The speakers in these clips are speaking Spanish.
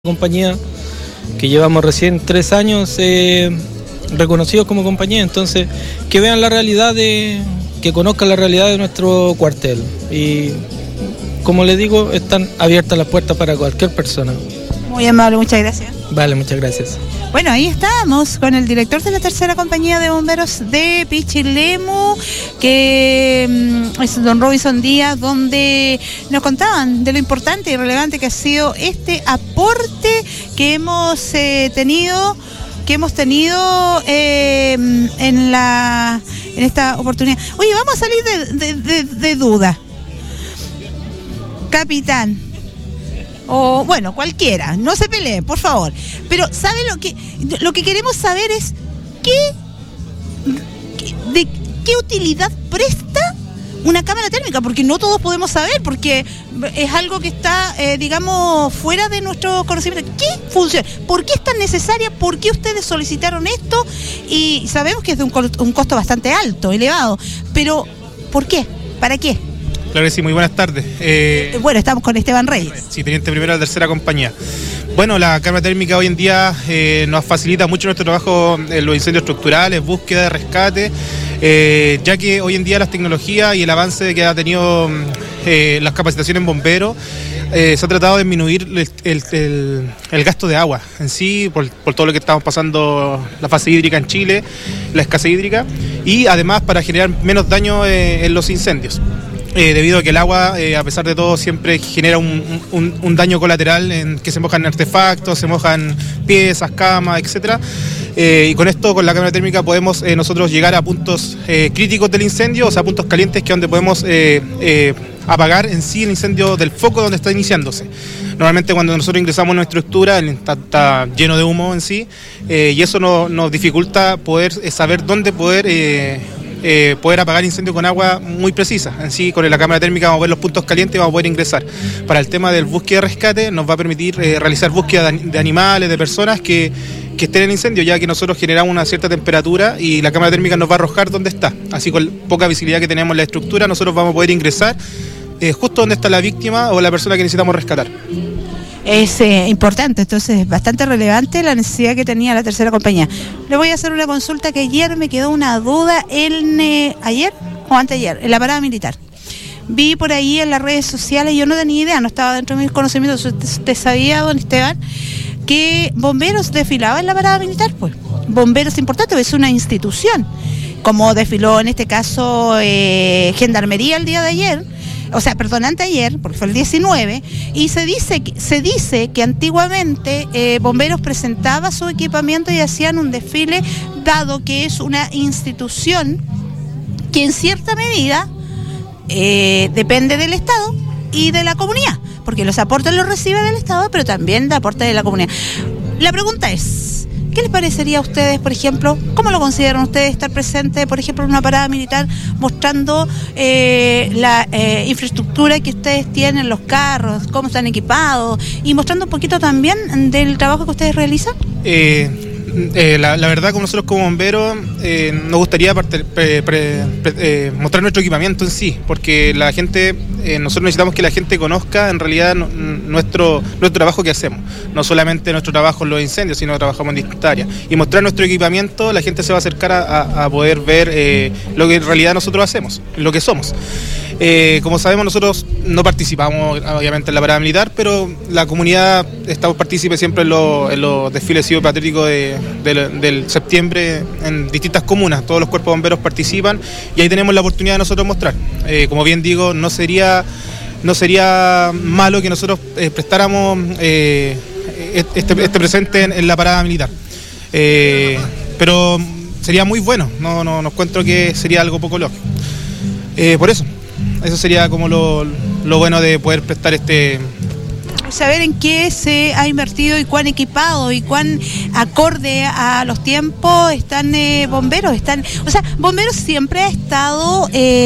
Compañía que llevamos recién 3 años reconocidos como compañía, entonces que vean la realidad que conozcan la realidad de nuestro cuartel y como les digo, están abiertas las puertas para cualquier persona. Muy amable, muchas gracias. Vale, muchas gracias. Bueno, ahí estamos con el director de la tercera compañía de bomberos de Pichilemu, que es don Robinson Díaz, donde nos contaban de lo importante y relevante que ha sido este aporte que hemos tenido en esta oportunidad. Oye, vamos a salir de duda. Capitán, o bueno, cualquiera, no se pelee, por favor. Pero ¿sabe lo que queremos saber es de qué utilidad presta una cámara térmica? Porque no todos podemos saber, porque es algo que está, digamos, fuera de nuestro conocimiento. ¿Qué funciona? ¿Por qué es tan necesaria? ¿Por qué ustedes solicitaron esto? Y sabemos que es de un costo bastante alto, elevado, pero ¿por qué? ¿Para qué? Claro que sí, muy buenas tardes. Bueno, estamos con Esteban Reyes. Sí, teniente primero de la tercera compañía. Bueno, la cámara térmica hoy en día nos facilita mucho nuestro trabajo en los incendios estructurales, búsqueda, rescate, ya que hoy en día las tecnologías y el avance que ha tenido las capacitaciones en bomberos, se ha tratado de disminuir el gasto de agua en sí, por todo lo que estamos pasando, la fase hídrica en Chile, la escasez hídrica, y además para generar menos daño en los incendios. Debido a que el agua, a pesar de todo, siempre genera un daño colateral en que se mojan artefactos, se mojan piezas, camas, etcétera. Y con esto, con la cámara térmica, podemos nosotros llegar a puntos críticos del incendio, o sea, puntos calientes, que es donde podemos apagar en sí el incendio del foco donde está iniciándose. Normalmente cuando nosotros ingresamos a una estructura, está lleno de humo en sí, y eso nos dificulta poder saber dónde poder apagar incendios con agua muy precisa. En sí, con la cámara térmica vamos a ver los puntos calientes y vamos a poder ingresar. Para el tema del búsqueda y rescate, nos va a permitir realizar búsqueda de animales, de personas que estén en incendio, ya que nosotros generamos una cierta temperatura y la cámara térmica nos va a arrojar dónde está. Así, con poca visibilidad que tenemos en la estructura, nosotros vamos a poder ingresar justo donde está la víctima o la persona que necesitamos rescatar. Es importante, entonces es bastante relevante la necesidad que tenía la tercera compañía. Le voy a hacer una consulta que ayer me quedó una duda, ayer o anteayer, en la parada militar. Vi por ahí en las redes sociales, yo no tenía idea, no estaba dentro de mis conocimientos. ¿Usted sabía, don Esteban, que bomberos desfilaban en la parada militar? Pues bomberos es importante, es una institución, como desfiló en este caso Gendarmería el día de ayer. O sea, perdón, anteayer, porque fue el 19, y se dice que antiguamente bomberos presentaba su equipamiento y hacían un desfile, dado que es una institución que en cierta medida depende del Estado y de la comunidad, porque los aportes los recibe del Estado, pero también de aportes de la comunidad. La pregunta es, ¿qué les parecería a ustedes, por ejemplo, cómo lo consideran ustedes estar presentes, por ejemplo, en una parada militar, mostrando la infraestructura que ustedes tienen, los carros, cómo están equipados, y mostrando un poquito también del trabajo que ustedes realizan? La verdad, como nosotros como bomberos, nos gustaría mostrar nuestro equipamiento en sí, porque la gente, nosotros necesitamos que la gente conozca en realidad nuestro trabajo que hacemos, no solamente nuestro trabajo en los incendios, sino que trabajamos en distintas áreas, y mostrar nuestro equipamiento, la gente se va a acercar a poder ver lo que en realidad nosotros hacemos, lo que somos. Como sabemos, nosotros no participamos obviamente en la parada militar, pero la comunidad estamos partícipes siempre en los desfiles cívicos patrióticos del septiembre en distintas comunas. Todos los cuerpos de bomberos participan y ahí tenemos la oportunidad de nosotros mostrar. Como bien digo, no sería malo que nosotros prestáramos este presente en la parada militar, pero sería muy bueno. No encuentro que sería algo poco lógico. Por eso sería como lo bueno de poder prestar saber en qué se ha invertido y cuán equipado y cuán acorde a los tiempos están bomberos. Bomberos siempre ha estado,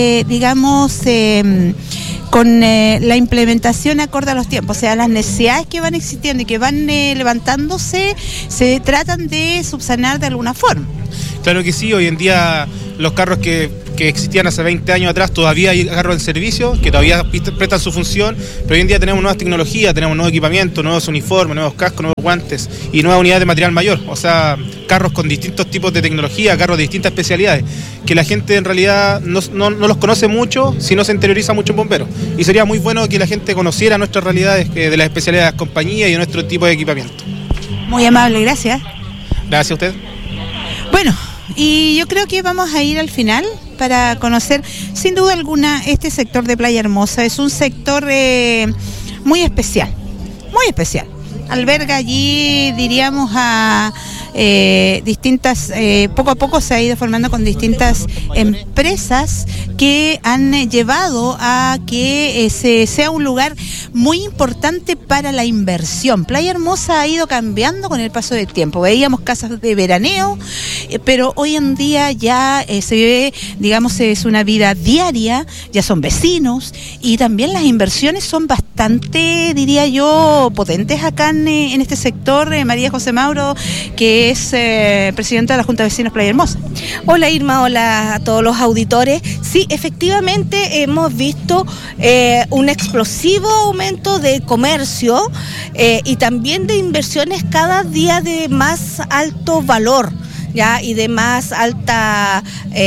con la implementación acorde a los tiempos, o sea, las necesidades que van existiendo y que van levantándose, se tratan de subsanar de alguna forma. Claro que sí, hoy en día los carros que que existían hace 20 años atrás, todavía hay carros en servicio, que todavía prestan su función, pero hoy en día tenemos nuevas tecnologías, tenemos nuevo equipamiento, nuevos uniformes, nuevos cascos, nuevos guantes y nuevas unidades de material mayor, o sea, carros con distintos tipos de tecnología, carros de distintas especialidades, que la gente en realidad no los conoce mucho si no se interioriza mucho en bomberos. Y sería muy bueno que la gente conociera nuestras realidades de las especialidades de las compañías y de nuestro tipo de equipamiento. Muy amable, gracias. Gracias a usted. Bueno, y yo creo que vamos a ir al final para conocer, sin duda alguna, este sector de Playa Hermosa. Es un sector muy especial, muy especial. Alberga allí, diríamos, a distintas, poco a poco se ha ido formando con distintas empresas que han llevado a que sea un lugar muy importante para la inversión. Playa Hermosa ha ido cambiando con el paso del tiempo. Veíamos casas de veraneo, pero hoy en día ya se ve, digamos, es una vida diaria, ya son vecinos y también las inversiones son bastante, diría yo, potentes acá en este sector. María José Mauro, que es presidenta de la Junta de Vecinos Playa Hermosa. Hola Irma, hola a todos los auditores. Sí, efectivamente hemos visto un explosivo aumento de comercio y también de inversiones cada día de más alto valor, ¿ya? Y de más alta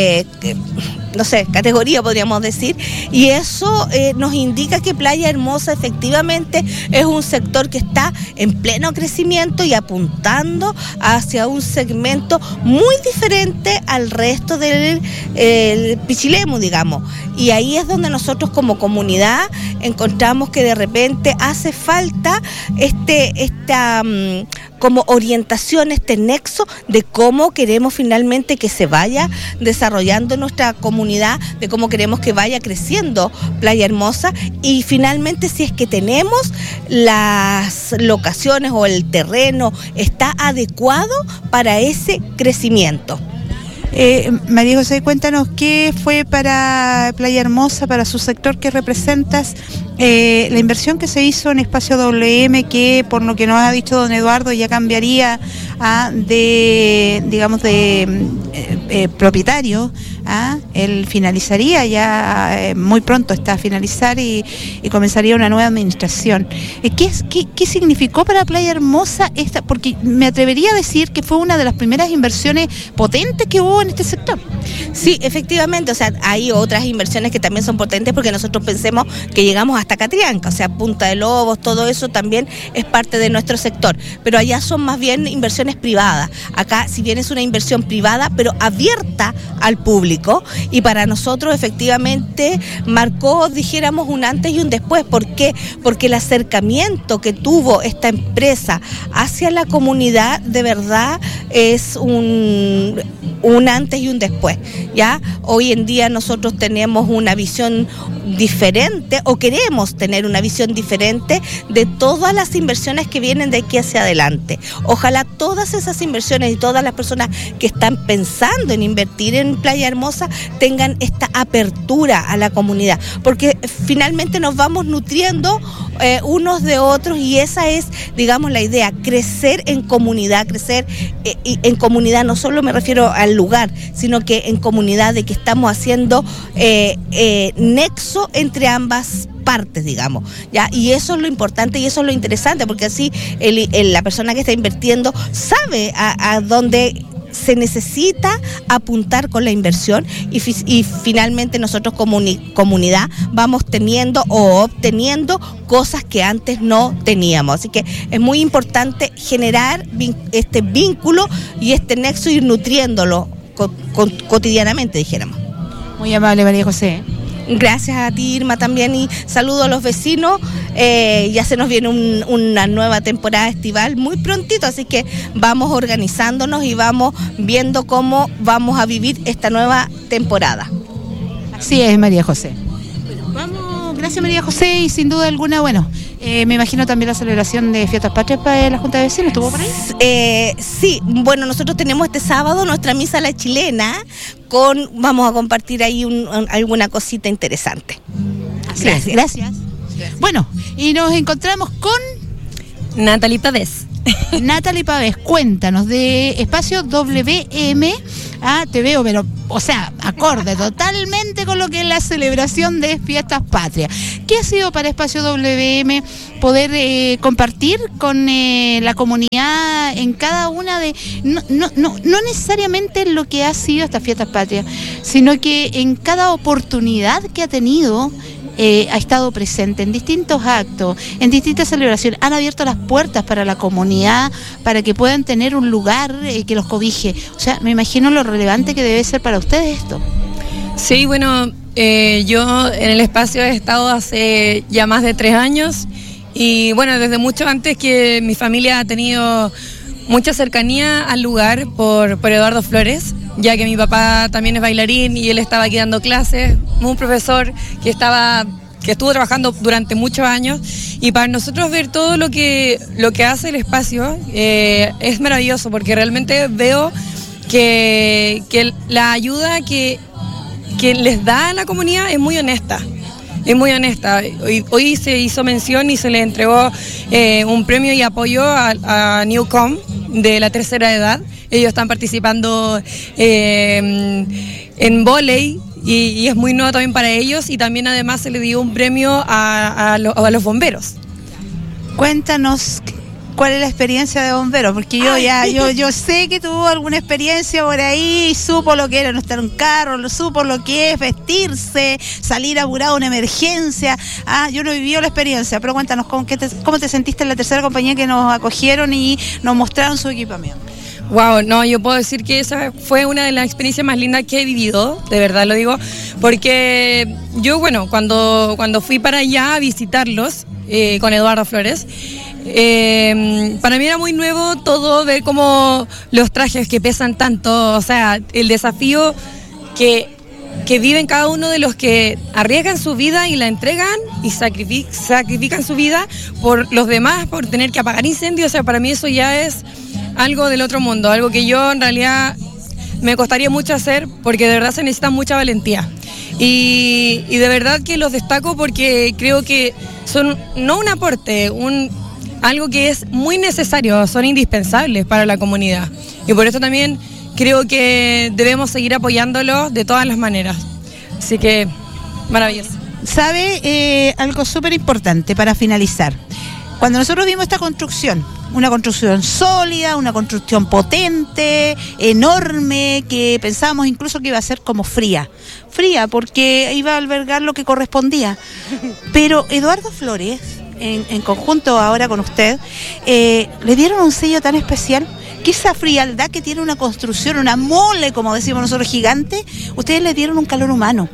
no sé, categoría podríamos decir, y eso nos indica que Playa Hermosa efectivamente es un sector que está en pleno crecimiento y apuntando hacia un segmento muy diferente al resto del Pichilemu, digamos, y ahí es donde nosotros como comunidad encontramos que de repente hace falta esta como orientación, este nexo de cómo queremos finalmente que se vaya desarrollando nuestra comunidad, de cómo queremos que vaya creciendo Playa Hermosa, y finalmente si es que tenemos las locaciones o el terreno está adecuado para ese crecimiento. María José, cuéntanos qué fue para Playa Hermosa, para su sector que representas, la inversión que se hizo en Espacio WM, que por lo que nos ha dicho don Eduardo ya cambiaría de propietario. Él finalizaría ya muy pronto, está a finalizar y comenzaría una nueva administración. ¿Qué significó para Playa Hermosa esta? Porque me atrevería a decir que fue una de las primeras inversiones potentes que hubo en este sector. Sí, efectivamente, o sea, hay otras inversiones que también son potentes porque nosotros pensemos que llegamos hasta Catrianca, o sea, Punta de Lobos, todo eso también es parte de nuestro sector, pero allá son más bien inversiones privadas. Acá, si bien es una inversión privada, pero abierta al público, y para nosotros efectivamente marcó, dijéramos, un antes y un después. ¿Por qué? Porque el acercamiento que tuvo esta empresa hacia la comunidad de verdad es un antes y un después, ¿ya? Hoy en día nosotros tenemos una visión diferente, o queremos tener una visión diferente de todas las inversiones que vienen de aquí hacia adelante. Ojalá todas esas inversiones y todas las personas que están pensando en invertir en Playa Hermosa tengan esta apertura a la comunidad, porque finalmente nos vamos nutriendo unos de otros, y esa es, digamos, la idea, crecer en comunidad, y en comunidad no solo me refiero al lugar, sino que en comunidad, de que estamos haciendo nexo entre ambas partes, digamos, ¿ya? Y eso es lo importante y eso es lo interesante, porque así la persona que está invirtiendo sabe a dónde se necesita apuntar con la inversión, y finalmente nosotros como comunidad vamos teniendo o obteniendo cosas que antes no teníamos. Así que es muy importante generar este vínculo y este nexo, ir nutriéndolo cotidianamente, dijéramos. Muy amable, María José. Gracias a ti, Irma, también, y saludo a los vecinos. Ya se nos viene una nueva temporada estival muy prontito, así que vamos organizándonos y vamos viendo cómo vamos a vivir esta nueva temporada. Así es, María José. Bueno, vamos, gracias María José, y sin duda alguna, bueno, me imagino también la celebración de Fiestas Patrias para la Junta de Vecinos, ¿estuvo por ahí? Sí, bueno, nosotros tenemos este sábado nuestra misa a la chilena, vamos a compartir ahí alguna cosita interesante. Gracias. Bueno, y nos encontramos con Natalie Pavés. Natalie Pavés, cuéntanos de Espacio WM. Te veo, pero, o sea, acorde totalmente con lo que es la celebración de Fiestas Patrias. ¿Qué ha sido para Espacio WM poder compartir con la comunidad en cada una de... No necesariamente en lo que ha sido estas Fiestas Patrias, sino que en cada oportunidad que ha tenido... ha estado presente en distintos actos, en distintas celebraciones, han abierto las puertas para la comunidad, para que puedan tener un lugar que los cobije. O sea, me imagino lo relevante que debe ser para ustedes esto. Sí, bueno, yo en el espacio he estado hace ya más de 3 años y bueno, desde mucho antes que mi familia ha tenido mucha cercanía al lugar por Eduardo Flores, ya que mi papá también es bailarín y él estaba aquí dando clases, un profesor que estuvo trabajando durante muchos años, y para nosotros ver todo lo que hace el espacio es maravilloso, porque realmente veo que la ayuda que les da a la comunidad es muy honesta. Es muy honesta. Hoy se hizo mención y se le entregó un premio y apoyo a Newcom de la tercera edad. Ellos están participando en vóley y es muy nuevo también para ellos, y también además se le dio un premio a los bomberos. Cuéntanos cuál es la experiencia de bombero, porque yo sé que tuvo alguna experiencia por ahí, supo lo que era no estar en un carro, supo lo que es vestirse, salir apurado a una emergencia. Yo no viví la experiencia, pero cuéntanos cómo te sentiste en la tercera compañía que nos acogieron y nos mostraron su equipamiento. Wow, no, yo puedo decir que esa fue una de las experiencias más lindas que he vivido, de verdad lo digo, porque yo, bueno, cuando fui para allá a visitarlos con Eduardo Flores, para mí era muy nuevo todo, ver cómo los trajes que pesan tanto, o sea, el desafío que viven cada uno de los que arriesgan su vida y la entregan y sacrifican su vida por los demás, por tener que apagar incendios. O sea, para mí eso ya es algo del otro mundo, algo que yo en realidad me costaría mucho hacer, porque de verdad se necesita mucha valentía. Y de verdad que los destaco porque creo que son no un aporte, algo que es muy necesario, son indispensables para la comunidad. Y por eso también creo que debemos seguir apoyándolos de todas las maneras. Así que, maravilloso. ¿Sabe algo súper importante para finalizar? Cuando nosotros vimos esta construcción, una construcción sólida, una construcción potente, enorme, que pensábamos incluso que iba a ser como fría porque iba a albergar lo que correspondía. Pero Eduardo Flores, en conjunto ahora con usted, le dieron un sello tan especial, que esa frialdad que tiene una construcción, una mole, como decimos nosotros, gigante, ustedes le dieron un calor humano,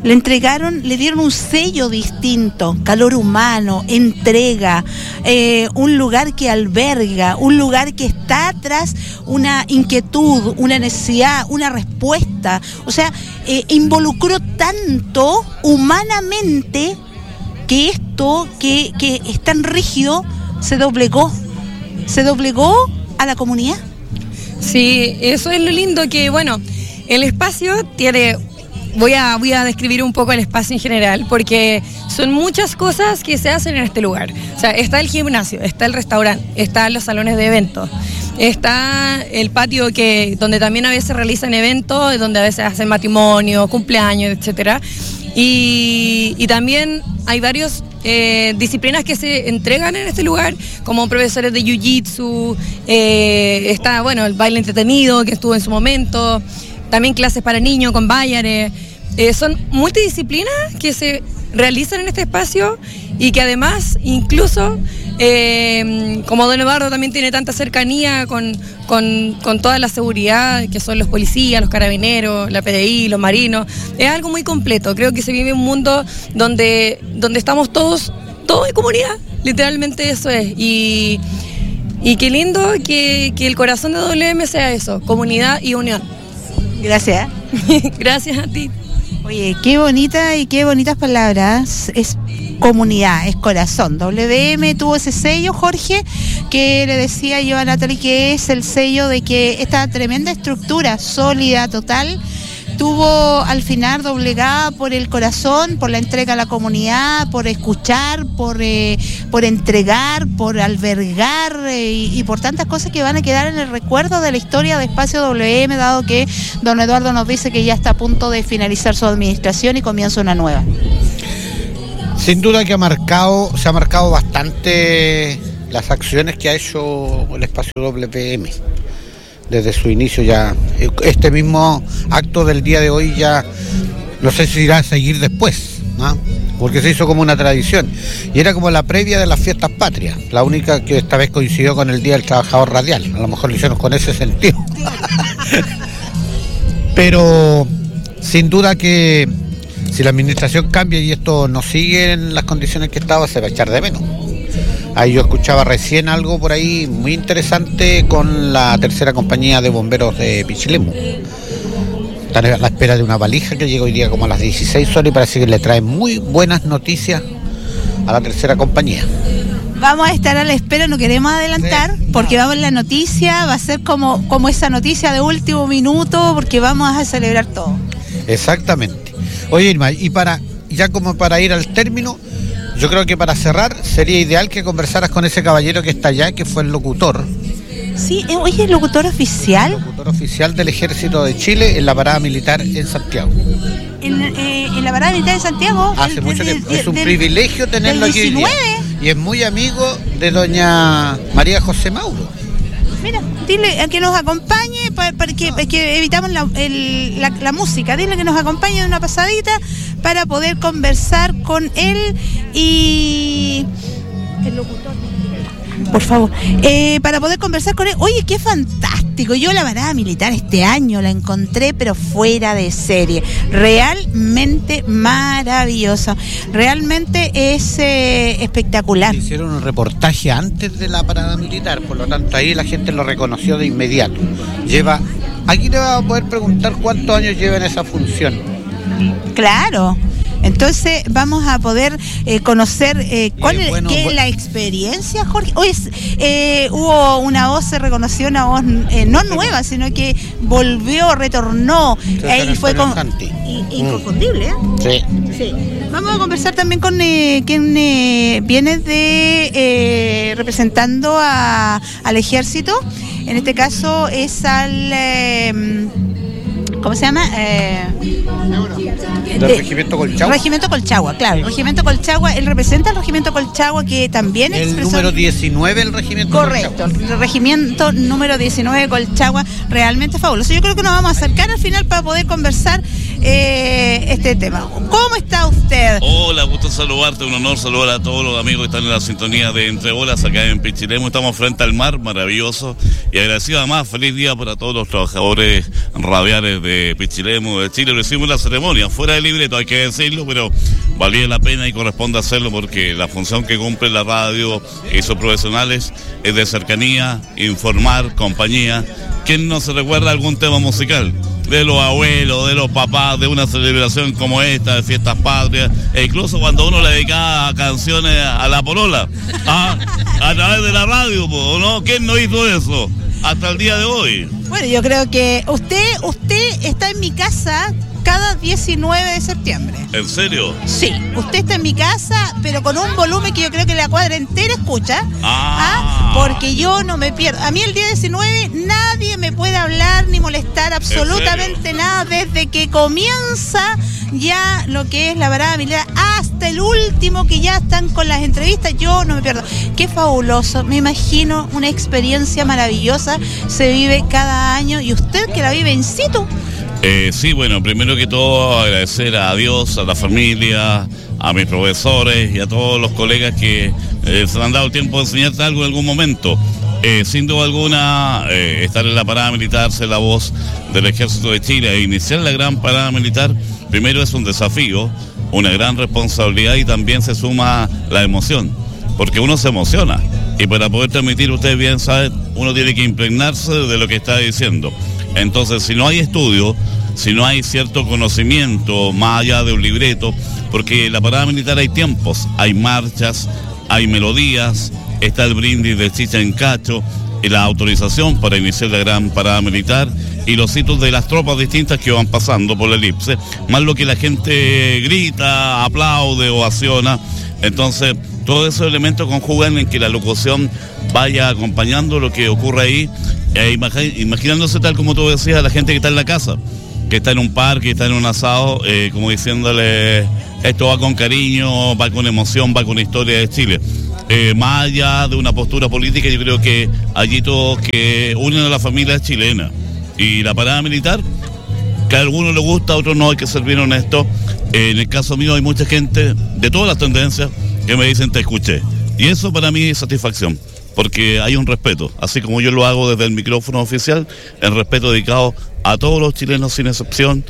le dieron un sello distinto, calor humano, entrega, un lugar que alberga, un lugar que está tras una inquietud, una necesidad, una respuesta. O sea, involucró tanto humanamente que esto que es tan rígido se doblegó a la comunidad. Sí, eso es lo lindo, que bueno, el espacio tiene, voy a describir un poco el espacio en general, porque son muchas cosas que se hacen en este lugar. O sea, está el gimnasio, está el restaurante, están los salones de eventos, está el patio donde también a veces realizan eventos, donde a veces hacen matrimonios, cumpleaños, etcétera. Y también hay varios disciplinas que se entregan en este lugar, como profesores de jiu-jitsu, está, bueno, el baile entretenido que estuvo en su momento, también clases para niños con bayares. Son multidisciplinas que se realizan en este espacio, y que además incluso como don Eduardo también tiene tanta cercanía con toda la seguridad, que son los policías, los carabineros, la PDI, los marinos, es algo muy completo. Creo que se vive un mundo donde estamos todos en comunidad, literalmente eso es. Y qué lindo que el corazón de WM sea eso, comunidad y unión. Gracias. Gracias a ti. Oye, qué bonita y qué bonitas palabras. Es comunidad, es corazón. WM tuvo ese sello, Jorge, que le decía yo a Natalie, que es el sello de que esta tremenda estructura sólida, total, estuvo al final doblegada por el corazón, por la entrega a la comunidad, por escuchar, por entregar, por albergar y por tantas cosas que van a quedar en el recuerdo de la historia de Espacio WM, dado que don Eduardo nos dice que ya está a punto de finalizar su administración y comienza una nueva. Sin duda que se ha marcado bastante las acciones que ha hecho el Espacio WM. Desde su inicio ya, este mismo acto del día de hoy ya, no sé si irá a seguir después, ¿no? Porque se hizo como una tradición. Y era como la previa de las fiestas patrias, la única que esta vez coincidió con el Día del Trabajador Radial. A lo mejor lo hicieron con ese sentido. Pero sin duda que si la administración cambia y esto no sigue en las condiciones que estaba, se va a echar de menos. Ahí yo escuchaba recién algo por ahí muy interesante con la tercera compañía de bomberos de Pichilemu. Están a la espera de una valija que llega hoy día como a las 16 horas y parece que le trae muy buenas noticias a la tercera compañía. Vamos a estar a la espera, no queremos adelantar, porque vamos en la noticia, va a ser como esa noticia de último minuto, porque vamos a celebrar todo. Exactamente. Oye, Irma, y para ir al término, yo creo que para cerrar sería ideal que conversaras con ese caballero que está allá, que fue el locutor. Sí, oye, ¿el locutor oficial? El locutor oficial del Ejército de Chile en la parada militar en Santiago. En la parada militar de Santiago. Hace mucho tiempo. Es un privilegio tenerlo aquí hoy día. Y es muy amigo de doña María José Mauro. Mira, dile a que nos acompañe para que evitamos la música. Dile que nos acompañe de una pasadita para poder conversar con él y el locutor. Por favor, para poder conversar con él. Oye, qué fantástico. Yo la parada militar este año la encontré, pero fuera de serie. Realmente maravilloso. Realmente es espectacular. Hicieron un reportaje antes de la parada militar, por lo tanto ahí la gente lo reconoció de inmediato. Aquí le va a poder preguntar cuántos años lleva en esa función. Claro. Entonces vamos a poder conocer cuál es la experiencia, Jorge. Hoy hubo una voz, se reconoció una voz no nueva, sino que retornó. Y fue inconfundible, ¿eh? Sí. Vamos a conversar también con quien viene representando al ejército. En este caso es al... ¿cómo se llama? Del Regimiento Colchagua. Regimiento Colchagua, claro. Sí. Regimiento Colchagua, él representa al Regimiento Colchagua, que también el número 19 del Regimiento Colchagua. Correcto, el Regimiento número 19 Colchagua, realmente fabuloso. Yo creo que nos vamos a acercar al final para poder conversar este tema. ¿Cómo está usted? Hola, gusto saludarte, un honor saludar a todos los amigos que están en la sintonía de Entre Olas acá en Pichilemu. Estamos frente al mar, maravilloso, y agradecido además, feliz día para todos los trabajadores radiales de Pichilemu, de Chile. Recibimos la ceremonia, fuera de libreto, hay que decirlo, pero valía la pena y corresponde hacerlo porque la función que cumple la radio y sus profesionales es de cercanía, informar, compañía. ¿Quién no se recuerda algún tema musical? De los abuelos, de los papás, de una celebración como esta, de fiestas patrias, e incluso cuando uno le dedicaba canciones a la polola, a través de la radio, ¿no? ¿Quién no hizo eso? Hasta el día de hoy. Bueno, yo creo que usted está en mi casa cada 19 de septiembre. ¿En serio? Sí, usted está en mi casa, pero con un volumen que yo creo que la cuadra entera escucha. Porque yo no me pierdo. A mí el día 19 nadie me puede hablar ni molestar absolutamente nada, desde que comienza ya lo que es la parada militar hasta el último, que ya están con las entrevistas. Yo no me pierdo. Qué fabuloso, me imagino una experiencia maravillosa se vive cada año, y usted que la vive in situ. Sí, bueno, primero que todo agradecer a Dios, a la familia, a mis profesores y a todos los colegas que se han dado el tiempo de enseñarte algo en algún momento. Sin duda alguna, estar en la parada militar, ser la voz del Ejército de Chile e iniciar la gran parada militar, primero es un desafío, una gran responsabilidad, y también se suma la emoción, porque uno se emociona, y para poder transmitir, ustedes bien saben, uno tiene que impregnarse de lo que está diciendo. Entonces, si no hay estudio, si no hay cierto conocimiento más allá de un libreto, porque en la parada militar hay tiempos, hay marchas, hay melodías, está el brindis de chicha en cacho, la autorización para iniciar la gran parada militar y los hitos de las tropas distintas que van pasando por la elipse, más lo que la gente grita, aplaude, ovaciona. Entonces, todos esos elementos conjugan en que la locución vaya acompañando lo que ocurre ahí, imaginándose, tal como tú decías, a la gente que está en la casa, que está en un parque, que está en un asado, como diciéndole, esto va con cariño, va con emoción, va con historia de Chile. Más allá de una postura política, yo creo que allí todos que unen a la familia chilena. Y la parada militar, que a algunos les gusta, a otros no, hay que ser bien honestos. En el caso mío hay mucha gente de todas las tendencias que me dicen te escuché. Y eso para mí es satisfacción, porque hay un respeto, así como yo lo hago desde el micrófono oficial, el respeto dedicado a todos los chilenos sin excepción.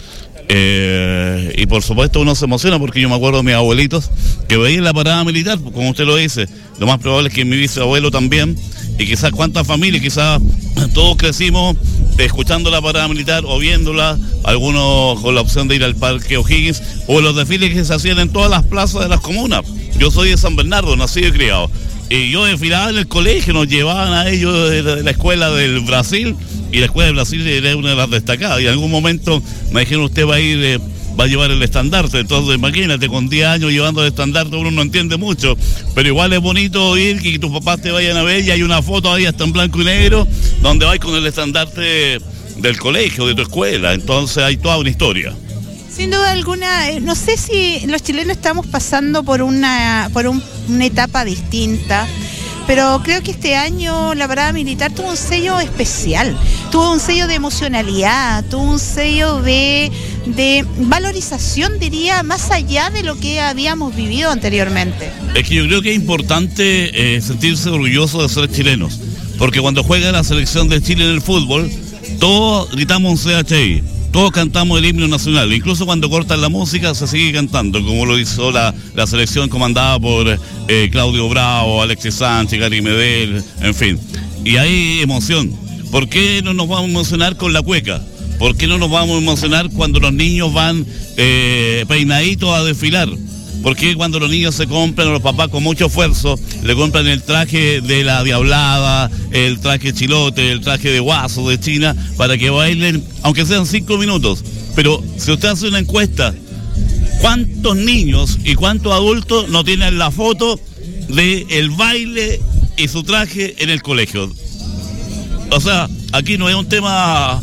Y por supuesto uno se emociona porque yo me acuerdo de mis abuelitos que veían la parada militar, como usted lo dice, lo más probable es que mi bisabuelo también, y quizás cuántas familias, quizás todos crecimos escuchando la parada militar o viéndola, algunos con la opción de ir al Parque O'Higgins o los desfiles que se hacían en todas las plazas de las comunas. Yo soy de San Bernardo, nacido y criado, y yo desfilaba en el colegio, nos llevaban a ellos de la escuela del Brasil, y la escuela de Brasil era una de las destacadas, y en algún momento me dijeron, usted va a ir, va a llevar el estandarte. Entonces imagínate, con 10 años llevando el estandarte uno no entiende mucho, pero igual es bonito ir, que tus papás te vayan a ver, y hay una foto ahí hasta en blanco y negro, donde vas con el estandarte del colegio, de tu escuela. Entonces hay toda una historia. Sin duda alguna, no sé si los chilenos estamos pasando por una etapa distinta, pero creo que este año la parada militar tuvo un sello especial, tuvo un sello de emocionalidad, tuvo un sello de valorización, diría, más allá de lo que habíamos vivido anteriormente. Es que yo creo que es importante sentirse orgulloso de ser chilenos, porque cuando juega la selección de Chile en el fútbol, todos gritamos un CHI. Todos cantamos el himno nacional, incluso cuando cortan la música se sigue cantando, como lo hizo la selección comandada por Claudio Bravo, Alexis Sánchez, Gary Medel, en fin. Y hay emoción. ¿Por qué no nos vamos a emocionar con la cueca? ¿Por qué no nos vamos a emocionar cuando los niños van peinaditos a desfilar? ¿Por qué cuando los niños se compran, los papás con mucho esfuerzo, le compran el traje de la Diablada, el traje chilote, el traje de Guaso de China, para que bailen, aunque sean 5 minutos? Pero si usted hace una encuesta, ¿cuántos niños y cuántos adultos no tienen la foto del baile y su traje en el colegio? O sea, aquí no es un tema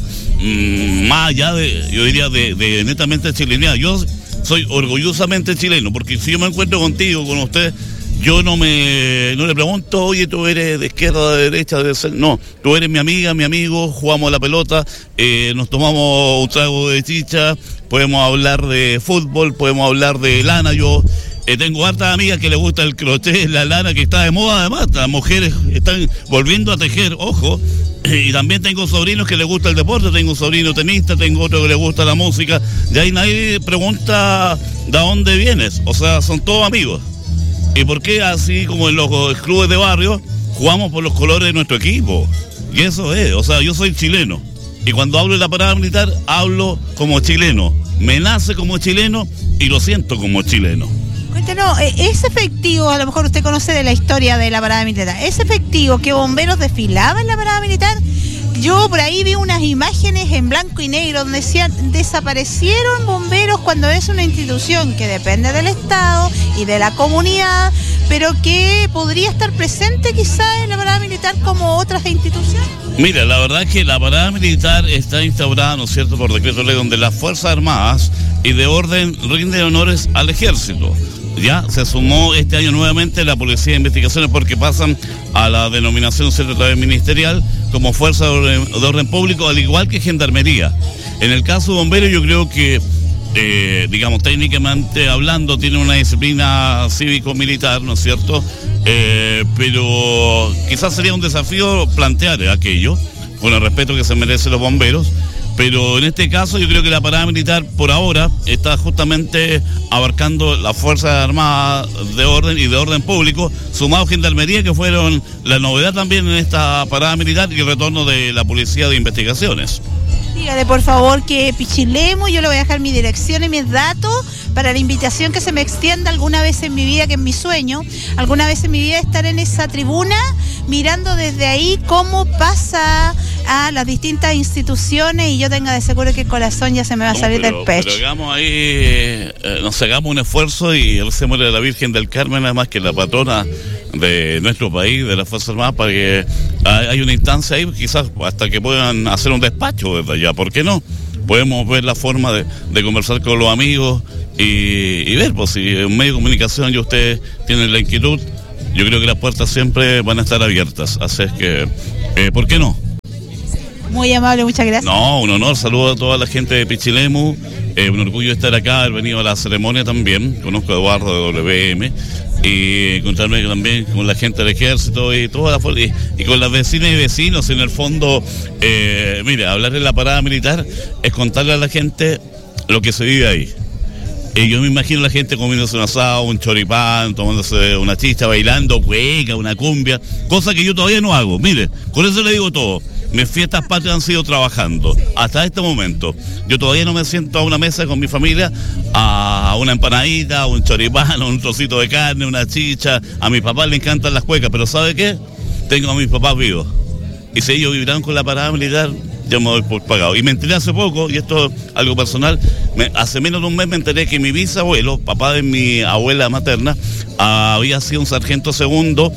más allá de, yo diría, de netamente chilenidad. Yo soy orgullosamente chileno, porque si yo me encuentro contigo, con usted, yo no le pregunto, oye, tú eres de izquierda, de derecha, de ser. No, tú eres mi amiga, mi amigo, jugamos a la pelota, nos tomamos un trago de chicha, podemos hablar de fútbol, podemos hablar de lana. Yo tengo hartas amigas que les gusta el crochet, la lana, que está de moda. Además, las mujeres están volviendo a tejer, ojo. Y también tengo sobrinos que les gusta el deporte, tengo un sobrino tenista, tengo otro que le gusta la música, y ahí nadie pregunta de dónde vienes, o sea, son todos amigos. ¿Y por qué así como en los clubes de barrio jugamos por los colores de nuestro equipo? Y eso es, o sea, yo soy chileno, y cuando hablo de la parada militar, hablo como chileno, me nace como chileno y lo siento como chileno. Cuéntenos, ¿es efectivo, a lo mejor usted conoce de la historia de la parada militar, es efectivo que bomberos desfilaban en la parada militar? Yo por ahí vi unas imágenes en blanco y negro donde decían, desaparecieron bomberos, cuando es una institución que depende del Estado y de la comunidad, pero que podría estar presente quizás en la parada militar como otras instituciones. Mira, la verdad es que la parada militar está instaurada, ¿no es cierto?, por decreto ley, donde las Fuerzas Armadas y de orden rinden honores al Ejército. Ya se sumó este año nuevamente la Policía de Investigaciones, porque pasan a la denominación secretaria ministerial como Fuerza de Orden Público, al igual que Gendarmería. En el caso de bomberos, yo creo que, digamos, técnicamente hablando, tiene una disciplina cívico-militar, ¿no es cierto? Pero quizás sería un desafío plantear aquello, con el respeto que se merecen los bomberos. Pero en este caso yo creo que la parada militar por ahora está justamente abarcando las Fuerzas Armadas de orden y de orden público, sumado Gendarmería, que fueron la novedad también en esta parada militar, y el retorno de la Policía de Investigaciones. Dígale por favor que pichilemos, yo le voy a dejar mi dirección y mis datos para la invitación que se me extienda alguna vez en mi vida, que es mi sueño, alguna vez en mi vida estar en esa tribuna, mirando desde ahí cómo pasa a las distintas instituciones y yo tenga de seguro que el corazón ya se me va a salir del pecho. Pero hagamos ahí, nos hagamos un esfuerzo y recémosle a la Virgen del Carmen, además que la patrona de nuestro país, de las Fuerzas Armadas, para que hay una instancia ahí, quizás hasta que puedan hacer un despacho desde allá, ¿por qué no? Podemos ver la forma de conversar con los amigos y ver, pues si en medio de comunicación y ustedes tienen la inquietud, yo creo que las puertas siempre van a estar abiertas, así es que, ¿por qué no? Muy amable, muchas gracias. No, un honor, saludo a toda la gente de Pichilemu, un orgullo estar acá, haber venido a la ceremonia también, conozco a Eduardo de WM, y encontrarme también con la gente del ejército y toda la y con las vecinas y vecinos. En el fondo, mire, hablar en la parada militar es contarle a la gente lo que se vive ahí. Y yo me imagino la gente comiéndose un asado, un choripán, tomándose una chicha, bailando cueca, una cumbia, cosa que yo todavía no hago. Mire, con eso le digo todo. Mis fiestas patrias han sido trabajando hasta este momento. Yo todavía no me siento a una mesa con mi familia a una empanadita, un choripán, un trocito de carne, una chicha. A mis papás les encantan las cuecas, pero ¿sabe qué? Tengo a mis papás vivos. Y si ellos vivirán con la parada militar, yo me doy por pagado. Y me enteré hace poco, y esto es algo personal, hace menos de un mes me enteré que mi bisabuelo, papá de mi abuela materna, había sido un sargento segundo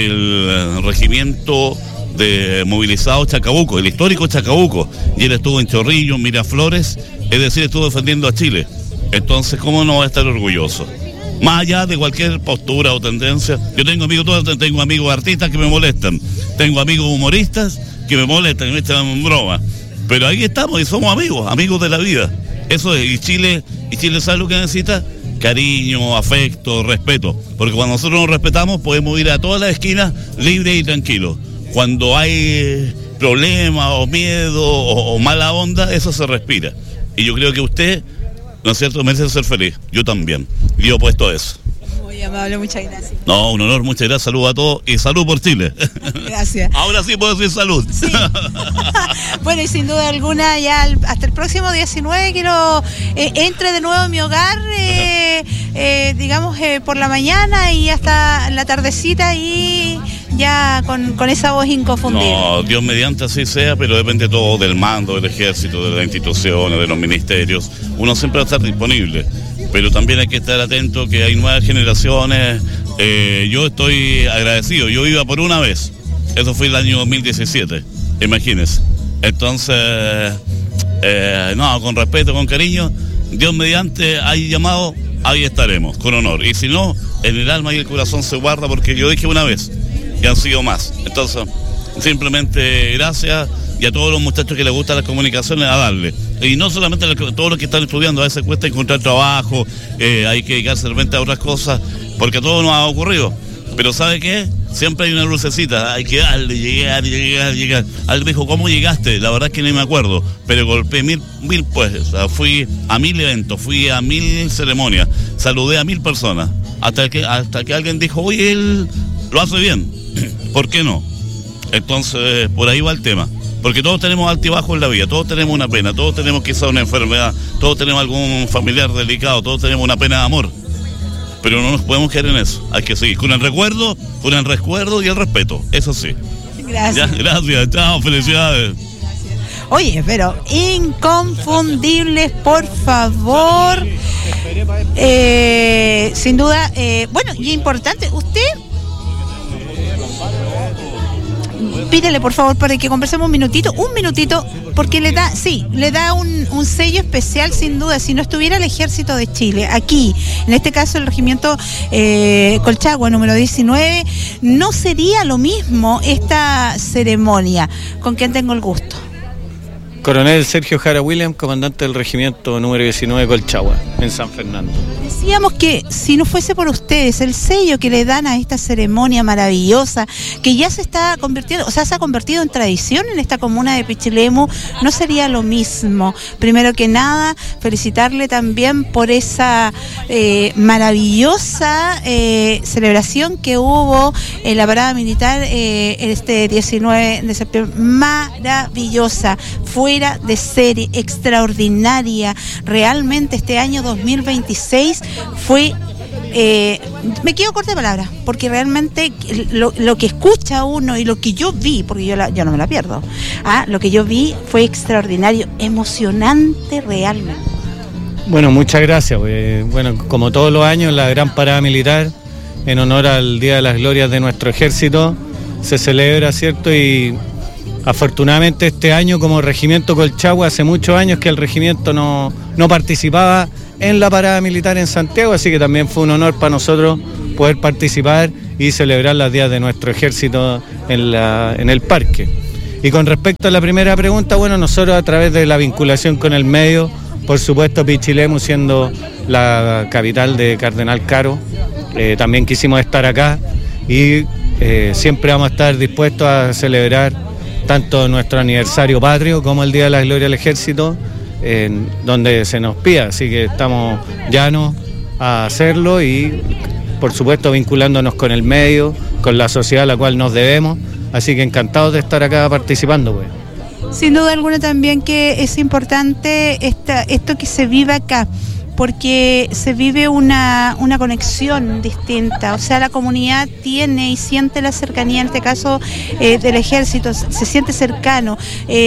del regimiento de movilizado Chacabuco, el histórico Chacabuco, y él estuvo en Chorrillos, Miraflores, es decir, estuvo defendiendo a Chile. Entonces, ¿cómo no va a estar orgulloso? Más allá de cualquier postura o tendencia, yo tengo amigos artistas que me molestan, tengo amigos humoristas que me molestan, que me echan en broma, pero ahí estamos y somos amigos de la vida. Eso es, y Chile ¿sabe lo que necesita? Cariño, afecto, respeto, porque cuando nosotros nos respetamos podemos ir a todas las esquinas libres y tranquilos. Cuando hay problemas o miedo o mala onda, eso se respira. Y yo creo que usted, ¿no es cierto?, merece ser feliz. Yo también. Y yo opuesto a eso. Muy amable, muchas gracias. No, un honor, muchas gracias. Saludos a todos y salud por Chile. Gracias. Ahora sí puedo decir salud. Sí. Bueno, y sin duda alguna, ya hasta el próximo 19 quiero entre de nuevo en mi hogar, digamos, por la mañana y hasta la tardecita y ya con esa voz inconfundible. No, Dios mediante así sea, pero depende todo del mando, del ejército, de las instituciones, de los ministerios. Uno siempre va a estar disponible, pero también hay que estar atento que hay nuevas generaciones. Yo estoy agradecido, yo iba por una vez, eso fue el año 2017, imagínense. Entonces, no, con respeto, con cariño, Dios mediante, hay llamado, ahí estaremos, con honor. Y si no, en el alma y el corazón se guarda, porque yo dije una vez, y han sido más. Entonces, simplemente gracias, y a todos los muchachos que les gustan las comunicaciones, a darle. Y no solamente a todos los que están estudiando, a veces cuesta encontrar trabajo, hay que dedicarse de repente a otras cosas, porque a todos nos ha ocurrido. Pero ¿sabe qué? Siempre hay una lucecita, hay que darle, llegar. Alguien me dijo, ¿cómo llegaste? La verdad es que no me acuerdo, pero golpeé mil pues, o sea, fui a 1000 eventos, fui a 1000 ceremonias, saludé a 1000 personas, hasta que alguien dijo, oye, él lo hace bien, ¿por qué no? Entonces, por ahí va el tema. Porque todos tenemos altibajos en la vida, todos tenemos una pena, todos tenemos quizá una enfermedad, todos tenemos algún familiar delicado, todos tenemos una pena de amor. Pero no nos podemos quedar en eso, hay que seguir con el recuerdo y el respeto, eso sí. Gracias. Ya, gracias, chao, felicidades. Oye, pero inconfundibles, por favor. Sin duda, bueno, y importante, usted... Pídele por favor para que conversemos un minutito, porque le da un sello especial sin duda. Si no estuviera el Ejército de Chile aquí, en este caso el regimiento Colchagua número 19, no sería lo mismo esta ceremonia. ¿Con quién tengo el gusto? Coronel Sergio Jara William, comandante del regimiento número 19 Colchagua, en San Fernando. Decíamos que si no fuese por ustedes, el sello que le dan a esta ceremonia maravillosa, que ya se está convirtiendo, o sea, se ha convertido en tradición en esta comuna de Pichilemu, no sería lo mismo. Primero que nada, felicitarle también por esa maravillosa celebración que hubo en la parada militar este 19 de septiembre. Maravillosa. Fue fuera de serie, extraordinaria. Realmente este año 2026 fue... me quedo corta de palabras, porque realmente lo que escucha uno y lo que yo vi, porque yo no me la pierdo, lo que yo vi fue extraordinario, emocionante realmente. Bueno, muchas gracias. Bueno, como todos los años, la gran parada militar, en honor al Día de las Glorias de nuestro ejército, se celebra, ¿cierto? Y afortunadamente este año, como Regimiento Colchagua, hace muchos años que el regimiento no participaba en la parada militar en Santiago, así que también fue un honor para nosotros poder participar y celebrar los días de nuestro ejército en el parque. Y con respecto a la primera pregunta, bueno, nosotros a través de la vinculación con el medio, por supuesto Pichilemu siendo la capital de Cardenal Caro, también quisimos estar acá y siempre vamos a estar dispuestos a celebrar tanto nuestro aniversario patrio como el Día de la Gloria del Ejército, en donde se nos pida, así que estamos llanos a hacerlo y por supuesto vinculándonos con el medio, con la sociedad a la cual nos debemos, así que encantados de estar acá participando, pues. Sin duda alguna también que es importante esto que se vive acá, porque se vive una conexión distinta, o sea, la comunidad tiene y siente la cercanía, en este caso del ejército, se siente cercano,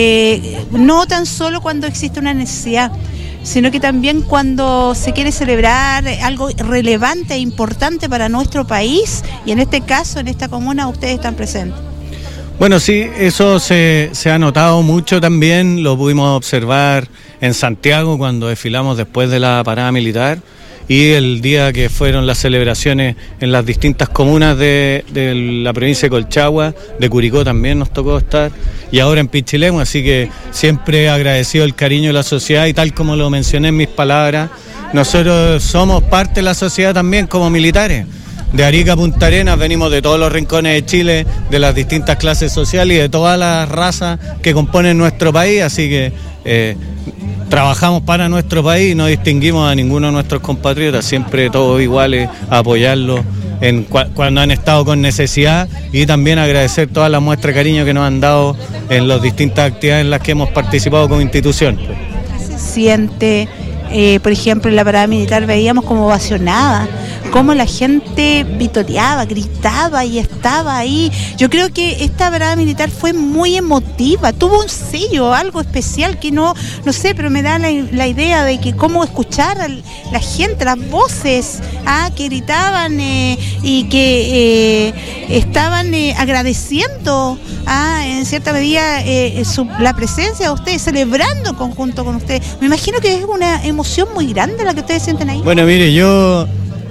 no tan solo cuando existe una necesidad, sino que también cuando se quiere celebrar algo relevante e importante para nuestro país, y en este caso, en esta comuna, ustedes están presentes. Bueno, sí, eso se ha notado mucho también, lo pudimos observar en Santiago cuando desfilamos después de la parada militar y el día que fueron las celebraciones en las distintas comunas de la provincia de Colchagua, de Curicó también nos tocó estar, y ahora en Pichilemu, así que siempre agradecido el cariño de la sociedad y tal como lo mencioné en mis palabras, nosotros somos parte de la sociedad también como militares. De Arica a Punta Arenas venimos de todos los rincones de Chile, de las distintas clases sociales y de todas las razas que componen nuestro país, así que trabajamos para nuestro país y no distinguimos a ninguno de nuestros compatriotas, siempre todos iguales, a apoyarlos cuando han estado con necesidad y también agradecer todas las muestras de cariño que nos han dado en las distintas actividades en las que hemos participado como institución. ¿Qué se siente? Por ejemplo, en la parada militar veíamos como ovacionada, cómo la gente vitoreaba, gritaba y estaba ahí. Yo creo que esta parada militar fue muy emotiva, tuvo un sello, algo especial que no sé, pero me da la idea de que cómo escuchar a la gente, las voces que gritaban y que estaban agradeciendo en cierta medida la presencia de ustedes, celebrando en conjunto con ustedes. Me imagino que es una emoción muy grande la que ustedes sienten ahí. Bueno, mire, yo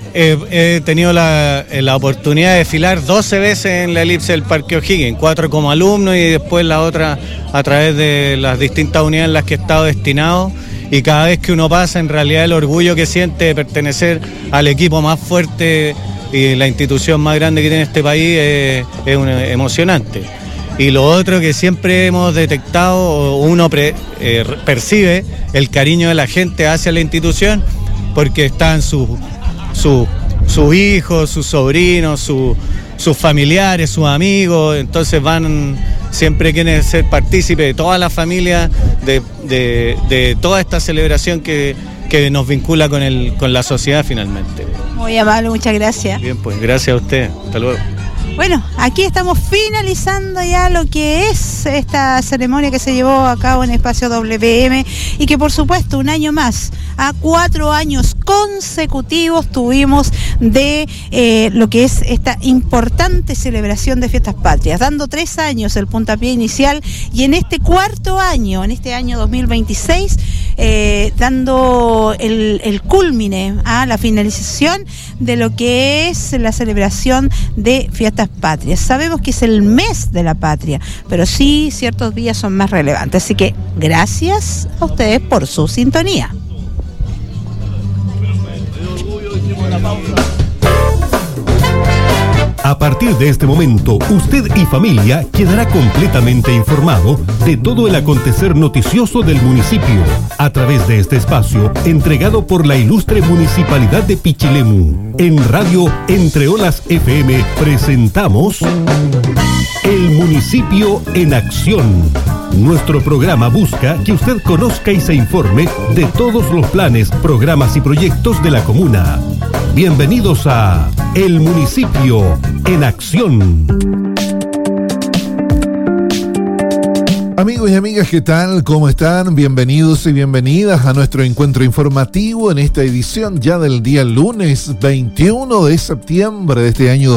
he tenido la oportunidad de desfilar 12 veces en la elipse del Parque O'Higgins, 4 como alumno y después la otra a través de las distintas unidades en las que he estado destinado, y cada vez que uno pasa, en realidad el orgullo que siente de pertenecer al equipo más fuerte y la institución más grande que tiene este país es emocionante. Y lo otro que siempre hemos detectado, uno percibe el cariño de la gente hacia la institución, porque están sus hijos, sus sobrinos, sus familiares, sus amigos, entonces siempre quieren ser partícipes de toda la familia, de toda esta celebración que nos vincula con la sociedad finalmente. Muy amable, muchas gracias. Bien, pues gracias a usted, hasta luego. Bueno, aquí estamos finalizando ya lo que es esta ceremonia que se llevó a cabo en Espacio WM y que por supuesto un año más, 4 años consecutivos tuvimos de lo que es esta importante celebración de Fiestas Patrias, dando 3 años el puntapié inicial y en este 4.º año, en este año 2026, dando el culmine a la finalización de lo que es la celebración de Fiestas Patrias. Sabemos que es el mes de la patria, pero sí ciertos días son más relevantes, así que gracias a ustedes por su sintonía. A partir de este momento, usted y familia quedará completamente informado de todo el acontecer noticioso del municipio a través de este espacio entregado por la ilustre Municipalidad de Pichilemu. En Radio Entre Olas FM presentamos El Municipio en Acción. Nuestro programa busca que usted conozca y se informe de todos los planes, programas y proyectos de la comuna. Bienvenidos a El Municipio en Acción. Amigos y amigas, ¿qué tal? ¿Cómo están? Bienvenidos y bienvenidas a nuestro encuentro informativo en esta edición ya del día lunes 21 de septiembre de este año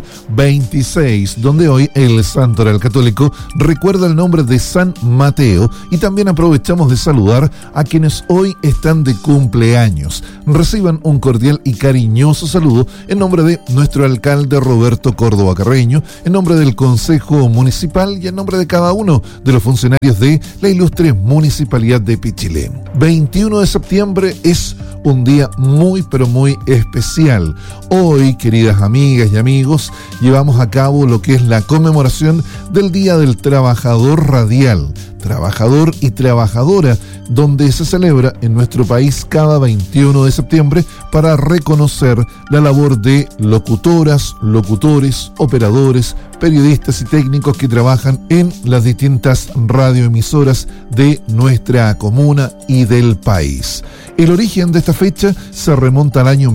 2026, donde hoy el Santoral Católico recuerda el nombre de San Mateo y también aprovechamos de saludar a quienes hoy están de cumpleaños. Reciban un cordial y cariñoso saludo en nombre de nuestro alcalde Roberto Córdoba Carreño, en nombre del Consejo Municipal y en nombre de cada uno de los funcionarios de la ilustre Municipalidad de Pichilemu. 21 de septiembre es un día muy pero muy especial. Hoy, queridas amigas y amigos, llevamos a cabo lo que es la conmemoración del Día del Trabajador Radial, trabajador y trabajadora, donde se celebra en nuestro país cada 21 de septiembre para reconocer la labor de locutoras, locutores, operadores, periodistas y técnicos que trabajan en las distintas radioemisoras de nuestra comuna y del país. El origen de esta fecha se remonta al año